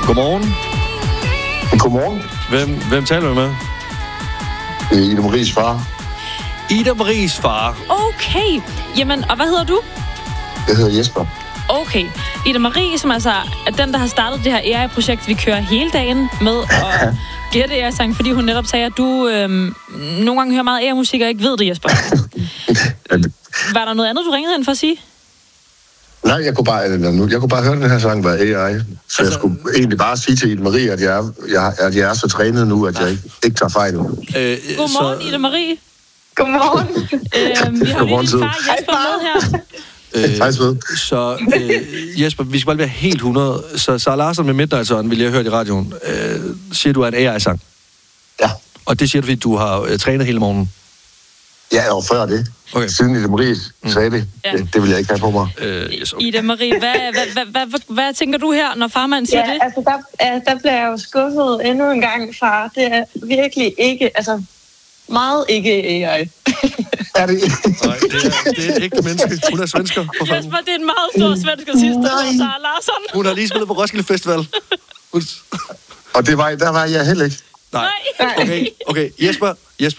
Godmorgen. Godmorgen. Hvem taler du med? Ida Maries far. Ida Maries far. Okay. Jamen, og hvad hedder du? Jeg hedder Jesper. Okay. Ida Marie, som altså er den, der har startet det her AI-projekt, vi kører hele dagen med at gætte AI-sang, fordi hun netop sagde, at du nogle gange hører meget AI-musik og ikke ved det, Jesper. Var der noget andet, du ringede ind for at sige? Nej, jeg kunne bare høre, den her sang var AI. Så jeg skulle egentlig bare sige til Ida Marie, at jeg er så trænet nu, at jeg ikke tager fejl. Godmorgen, Ida Marie. Godmorgen. Vi har lige din far Jesper med her. Så Jesper, vi skal bare være helt 100. Så Sara Larsson med Midnight Sun, vil jeg høre i radioen. Siger du, at en AI-sang? Ja. Og det siger du, fordi du har trænet hele morgenen? Ja, og før det. Okay. Siden Ida Marie sagde det. Ja. Det vil jeg ikke have på mig. Yes, okay. Ida Marie, hvad tænker du her, når farmand siger det? Ja, altså der bliver jeg jo skuffet endnu en gang, far. Det er virkelig ikke, altså meget ikke AI. Er det ikke? Nej, det er et ægte menneske. Hun er svensker. Jesper, det er en meget stor svensker sidste år, Sara Larsson. Hun har lige spillet på Roskilde Festival. Og der var jeg heller ikke. Nej. Okay. Jesper. Ja.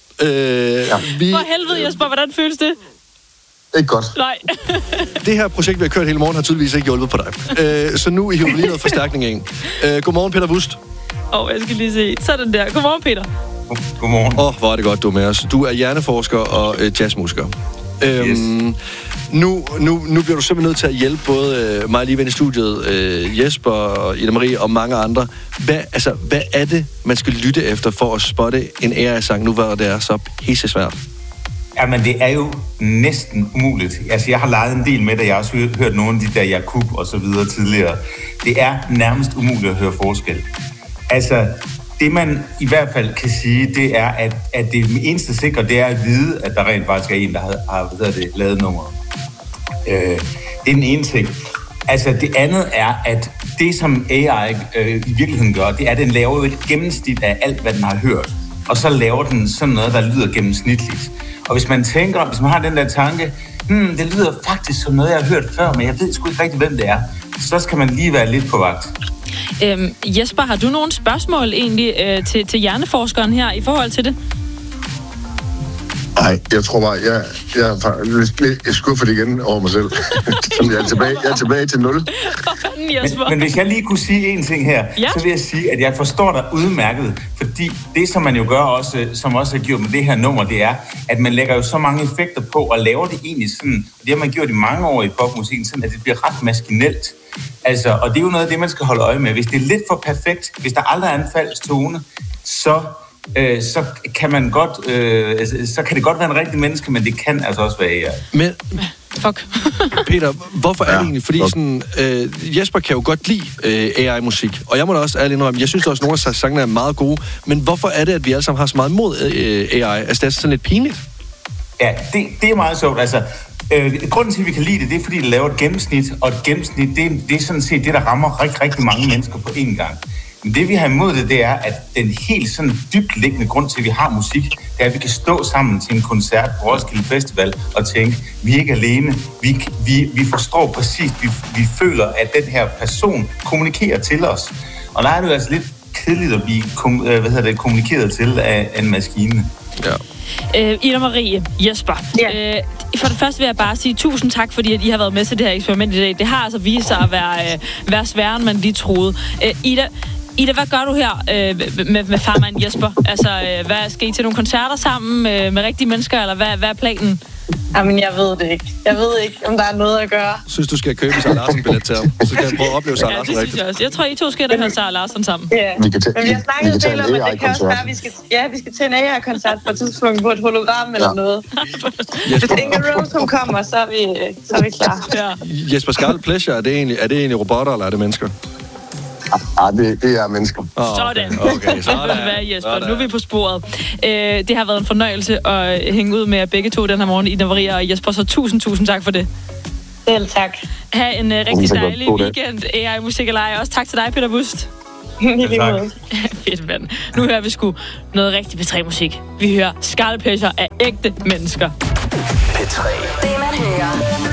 For helvede, Jesper, hvordan føles det? Ikke godt. Nej. Det her projekt, vi har kørt hele morgen, har tydeligvis ikke hjulpet på dig. Så nu hiver vi lige noget forstærkning ind. Godmorgen, Peter Wust. Jeg skal lige se. Sådan der. Godmorgen, Peter. Godmorgen. Hvor er det godt, du er med os. Du er hjerneforsker og jazzmusiker. Yes. Nu bliver du simpelthen nødt til at hjælpe både mig lige ven i studiet, Jesper og Ida Marie og mange andre. Hvad er det, man skal lytte efter for at spotte en AI-sang, nu hvor det er så pissesvært? Jamen, det er jo næsten umuligt. Altså, jeg har leget en del med det. Jeg har også hørt nogle af de der Jakub og så videre tidligere. Det er nærmest umuligt at høre forskel. Altså, det man i hvert fald kan sige, det er, at det eneste sikre, det er at vide, at der rent faktisk er en, der har lavet nummeret. Det er den ene ting. Altså, det andet er, at det, som AI i virkeligheden gør, det er, at den laver jo et gennemsnit af alt, hvad den har hørt. Og så laver den sådan noget, der lyder gennemsnitligt. Og hvis man har den der tanke, det lyder faktisk som noget, jeg har hørt før, men jeg ved sgu ikke rigtig, hvem det er, så skal man lige være lidt på vagt. Jesper, har du nogle spørgsmål egentlig til hjerneforskeren her i forhold til det? Nej, jeg tror bare, jeg er skuffet igen over mig selv. Jeg er tilbage til 0. Men hvis jeg lige kunne sige en ting her, så vil jeg sige, at jeg forstår dig udmærket, fordi det, som man jo gør også, som også har gjort med det her nummer, det er, at man lægger jo så mange effekter på og laver det egentlig sådan, og det har man gjort i mange år i popmusikken, sådan at det bliver ret maskinelt. Altså, og det er jo noget af det, man skal holde øje med. Hvis det er lidt for perfekt, hvis der aldrig er en falsk tone, så kan man godt, så kan det godt være en rigtig menneske, men det kan altså også være AI. Men fuck. Peter, hvorfor er det egentlig? Fordi sådan, Jesper kan jo godt lide AI-musik, og jeg må da også ærligt indrømme, jeg synes også, at nogle af sangene er meget gode, men hvorfor er det, at vi alle sammen har så meget imod AI? Altså, det er sådan lidt pinligt. Ja, det er meget sjovt. Altså, grunden til, at vi kan lide det, det er, fordi det laver et gennemsnit, og et gennemsnit, det er sådan set det, der rammer rigtig, rigtig mange mennesker på én gang. Men det, vi har imod det er, at den helt sådan dybt liggende grund til, at vi har musik, det er, at vi kan stå sammen til en koncert på Roskilde Festival og tænke, vi er ikke alene. Vi forstår præcis, vi føler, at den her person kommunikerer til os. Og der er det jo altså lidt kedeligt at blive kommunikeret til af en maskine. Ja. Ida Marie, Jesper. Ja. For det første vil jeg bare sige tusind tak, fordi at I har været med til det her eksperiment i dag. Det har altså vist sig at være sværere, end man lige troede. Ida, hvad gør du her med farmand Jesper? Altså, skal I til nogle koncerter sammen med rigtige mennesker, eller hvad er planen? Jamen, jeg ved det ikke. Jeg ved ikke, om der er noget at gøre. Synes du skal købe Sara Larsson-billet til ham? Så kan jeg prøve at opleve Sara Larsson rigtigt. Jeg tror, I to skal høre Sara Larsson sammen. Ja, men vi har snakket en del om, at det kan også være, vi skal til en AI-koncert på et tidspunkt på et hologram eller noget. Hvis Inger Rose, hun kommer, så er vi klar. Ja. Jesper Scarlet Pleasure, er det egentlig robotter, eller er det mennesker? Det er mennesker. Sådan. Okay, sådan. Jesper. Nu er vi på sporet. Det har været en fornøjelse at hænge ud med jer begge to den her morgen, Ida Marie og Jesper, så tusind tak for det. Selv tak. Ha' en rigtig dejlig weekend, AI-musik og leje. Også tak til dig, Peter Wust. Fedt, mand. Nu hører vi sgu noget rigtig P3-musik. Vi hører Scarlet Pleasure af ægte mennesker. P3. Det man hører.